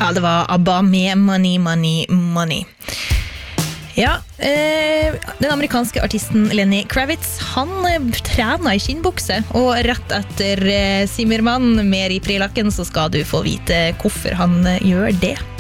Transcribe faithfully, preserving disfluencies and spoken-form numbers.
Ja, det var ABBA med Money, Money, Money. Ja, eh, den amerikanske artisten Lenny Kravitz, han eh, trener i skinnbukse, og rett etter eh, Simmermann, mer i prilakken, så skal du få vite hvorfor han eh, gjør det.